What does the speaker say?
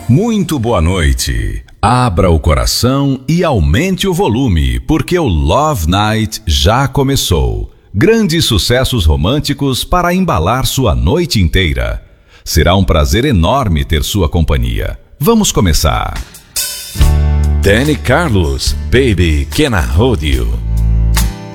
Muito boa noite. Abra o coração e aumente o volume, porque o Love Night já começou. Grandes sucessos românticos para embalar sua noite inteira. Será um prazer enorme ter sua companhia. Vamos começar. Danny Carlos, Baby Can I Hold You?